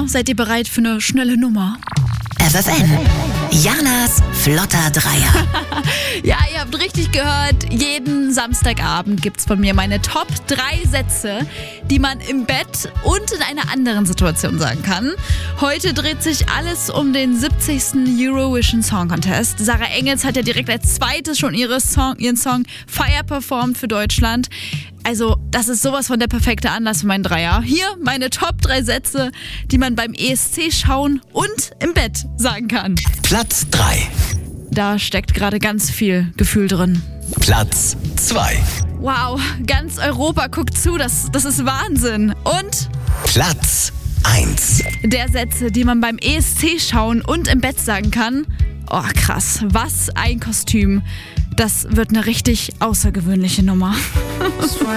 Na, seid ihr bereit für eine schnelle Nummer? FFN, Janas flotter Dreier. Ja, ihr habt richtig gehört. Jeden Samstagabend gibt's von mir meine Top 3 Sätze, die man im Bett und in einer anderen Situation sagen kann. Heute dreht sich alles um den 70. Eurovision Song Contest. Sarah Engels hat ja direkt als zweites schon ihren Song Fire performt für Deutschland. Also, das ist sowas von der perfekte Anlass für meinen Dreier. Hier meine Top 3 Sätze, die man beim ESC schauen und im Bett sagen kann. Platz 3. Da steckt gerade ganz viel Gefühl drin. Platz 2. Wow, ganz Europa guckt zu, das ist Wahnsinn. Und Platz 1. der Sätze, die man beim ESC schauen und im Bett sagen kann. Oh, krass, was ein Kostüm. Das wird eine richtig außergewöhnliche Nummer.